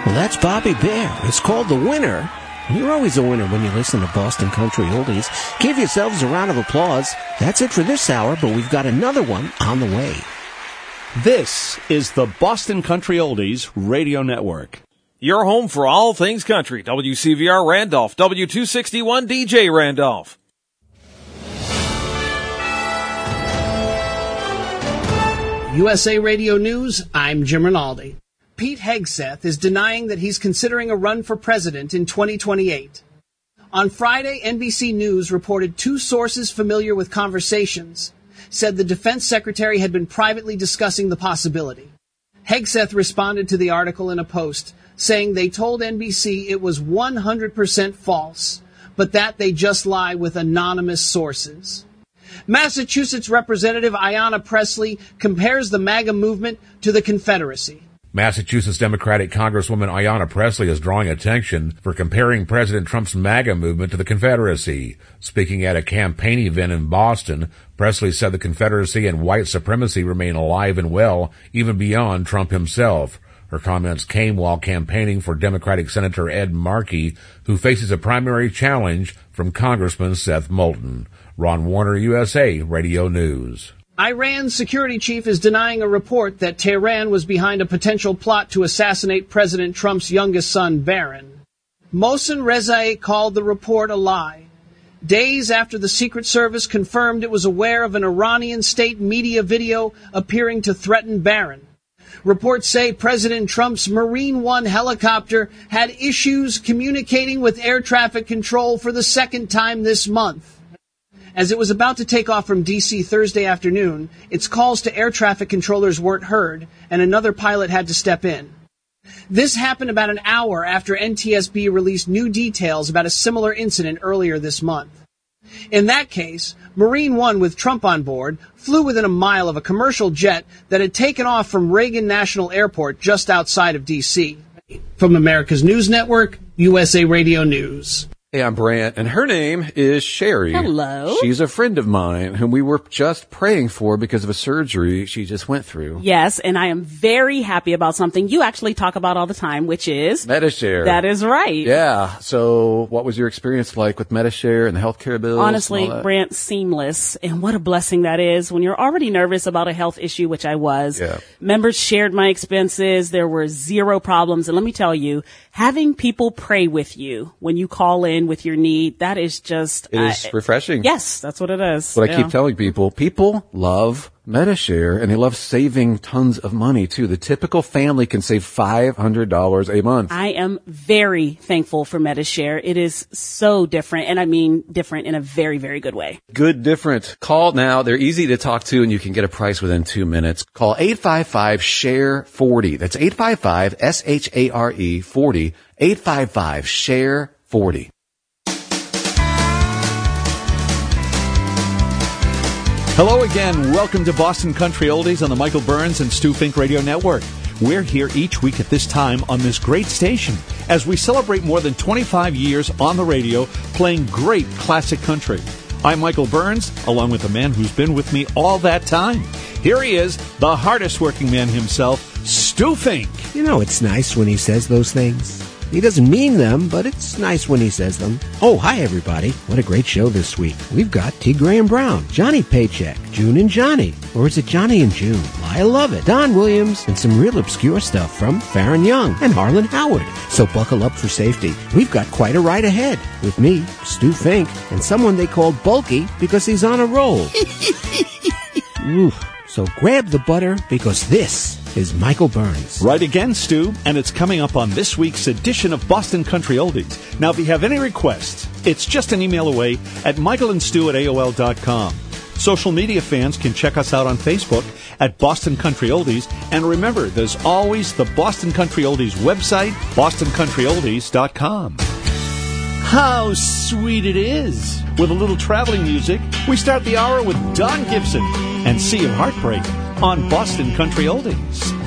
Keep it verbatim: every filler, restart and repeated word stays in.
Well, that's Bobby Bear. It's called The Winner. You're always a winner when you listen to Boston Country Oldies. Give yourselves a round of applause. That's it for this hour, but we've got another one on the way. This is the Boston Country Oldies Radio Network. Your home for all things country. W C V R Randolph, W two sixty-one D J Randolph. U S A Radio News, I'm Jim Rinaldi. Pete Hegseth is denying that he's considering a run for president in twenty twenty-eight. On Friday, N B C News reported two sources familiar with conversations said the defense secretary had been privately discussing the possibility. Hegseth responded to the article in a post, saying they told N B C it was one hundred percent false, but that they just lie with anonymous sources. Massachusetts Representative Ayanna Pressley compares the MAGA movement to the Confederacy. Massachusetts Democratic Congresswoman Ayanna Pressley is drawing attention for comparing President Trump's MAGA movement to the Confederacy. Speaking at a campaign event in Boston, Pressley said the Confederacy and white supremacy remain alive and well, even beyond Trump himself. Her comments came while campaigning for Democratic Senator Ed Markey, who faces a primary challenge from Congressman Seth Moulton. Ron Warner, U S A Radio News. Iran's security chief is denying a report that Tehran was behind a potential plot to assassinate President Trump's youngest son, Barron. Mohsen Rezaei called the report a lie. Days after the Secret Service confirmed it was aware of an Iranian state media video appearing to threaten Barron. Reports say President Trump's Marine One helicopter had issues communicating with air traffic control for the second time this month. As it was about to take off from D C Thursday afternoon, its calls to air traffic controllers weren't heard, and another pilot had to step in. This happened about an hour after N T S B released new details about a similar incident earlier this month. In that case, Marine One with Trump on board flew within a mile of a commercial jet that had taken off from Reagan National Airport just outside of D C. From America's News Network, U S A Radio News. Hey, I'm Brant, and her name is Sherry. Hello. She's a friend of mine whom we were just praying for because of a surgery she just went through. Yes, and I am very happy about something you actually talk about all the time, which is Medi-Share. That is right. Yeah. So what was your experience like with Medi-Share and the healthcare bills? Honestly, Brant, seamless. And what a blessing that is when you're already nervous about a health issue, which I was. Yeah. Members shared my expenses. There were zero problems. And let me tell you, having people pray with you when you call in with your need, that is just... It is uh, refreshing. Yes, that's what it is. But yeah. I keep telling people, people love Medi-Share, and they love saving tons of money, too. The typical family can save five hundred dollars a month. I am very thankful for Medi-Share. It is so different, and I mean different in a very, very good way. Good different. Call now. They're easy to talk to, and you can get a price within two minutes. Call eight five five, S H A R E, forty. That's eight five five, S H A R E, forty. eight five five, S H A R E, forty. Hello again. Welcome to Boston Country Oldies on the Michael Burns and Stu Fink Radio Network. We're here each week at this time on this great station as we celebrate more than twenty-five years on the radio playing great classic country. I'm Michael Burns, along with the man who's been with me all that time. Here he is, the hardest working man himself, Stu Fink. You know, it's nice when he says those things. He doesn't mean them, but it's nice when he says them. Oh, hi, everybody. What a great show this week. We've got T. Graham Brown, Johnny Paycheck, June and Johnny. Or is it Johnny and June? I love it. Don Williams, and some real obscure stuff from Farron Young and Harlan Howard. So buckle up for safety. We've got quite a ride ahead. With me, Stu Fink, and someone they call Bulky because he's on a roll. Oof. So grab the butter because this is Michael Burns. Right again, Stu, and it's coming up on this week's edition of Boston Country Oldies. Now, if you have any requests, it's just an email away at michaelandstu at A O L dot com. Social media fans can check us out on Facebook at Boston Country Oldies. And remember, there's always the Boston Country Oldies website, boston country oldies dot com. How sweet it is! With a little traveling music, we start the hour with Don Gibson and Sea of Heartbreak on Boston Country Oldies.